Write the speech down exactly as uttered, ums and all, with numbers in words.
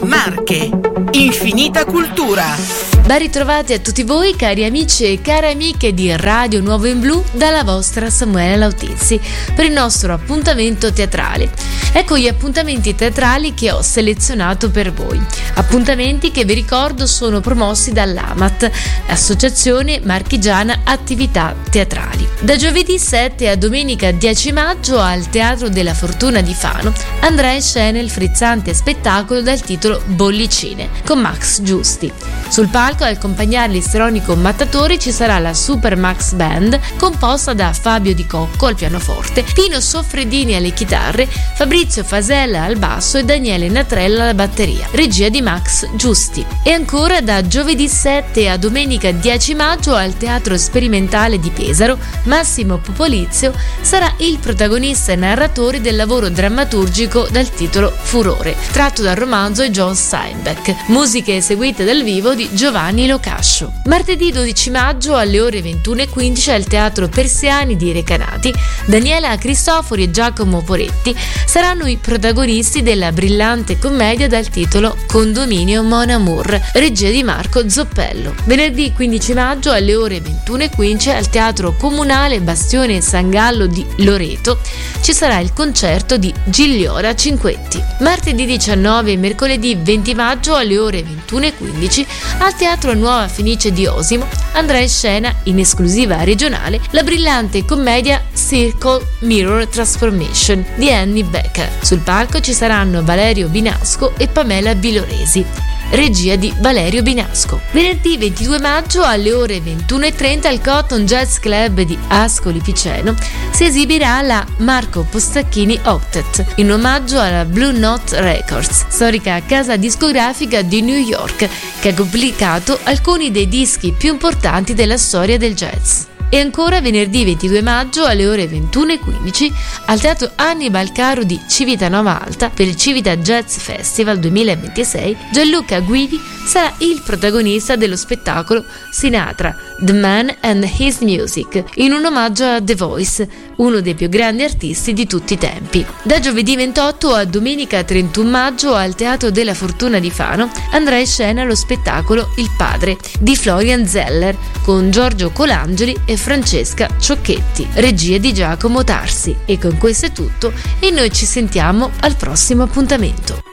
Marche, infinita cultura. Ben ritrovati a tutti voi, cari amici e care amiche di Radio Nuovo in Blu, dalla vostra Samuele Lautizzi per il nostro appuntamento teatrale. Ecco gli appuntamenti teatrali che ho selezionato per voi. Appuntamenti che vi ricordo sono promossi dall'A M A T, Associazione Marchigiana Attività Teatrali. Da giovedì sette a domenica dieci maggio al Teatro della Fortuna di Fano andrà in scena il frizzante spettacolo dal titolo Bollicine con Max Giusti. Sul palco a accompagnare l'istronico Mattatori ci sarà la Super Max Band composta da Fabio Di Cocco al pianoforte, Pino Soffredini alle chitarre, Fabrizio Fasella al basso e Daniele Natrella alla batteria, regia di Max Giusti. E ancora da giovedì sette a domenica dieci maggio al Teatro Sperimentale di Pesaro, Massimo Popolizio sarà il protagonista e narratore del lavoro drammaturgico dal titolo Furore, tratto dal romanzo di John Steinbeck, musiche eseguite dal vivo di Giovanni Locascio. Martedì dodici maggio alle ore ventuno e quindici al Teatro Persiani di Recanati, Daniela Cristofori e Giacomo Poretti saranno i protagonisti della brillante commedia dal titolo Condominio Mon Amour, regia di Marco Zoppello. Venerdì quindici maggio alle ore ventuno e quindici al Teatro Comunale Bastione San Gallo di Loreto ci sarà il concerto di Gigliora Cinquetti. Martedì diciannove e mercoledì venti maggio alle ore ventuno e quindici al Teatro Nuova Fenice di Osimo andrà in scena in esclusiva regionale la brillante commedia Circle Mirror Transformation di Annie Becker. Sul palco ci saranno Valerio Binasco e Pamela Biloresi, regia di Valerio Binasco. Venerdì ventidue maggio alle ore ventuno e trenta al Cotton Jazz Club di Ascoli Piceno si esibirà la Marco Postacchini Octet in omaggio alla Blue Note Records, storica casa discografica di New York che ha pubblicato alcuni dei dischi più importanti della storia del jazz. E ancora venerdì ventidue maggio alle ore ventuno e quindici al Teatro Annibal Caro di Civitanova Alta per il Civita Jazz Festival duemilaventisei Gianluca Guidi sarà il protagonista dello spettacolo Sinatra, The Man and His Music, in un omaggio a The Voice, uno dei più grandi artisti di tutti i tempi. Da giovedì ventotto a domenica trentuno maggio al Teatro della Fortuna di Fano andrà in scena lo spettacolo Il Padre di Florian Zeller con Giorgio Colangeli e Francesca Ciocchetti, regia di Giacomo Tarsi. E con questo è tutto e noi ci sentiamo al prossimo appuntamento.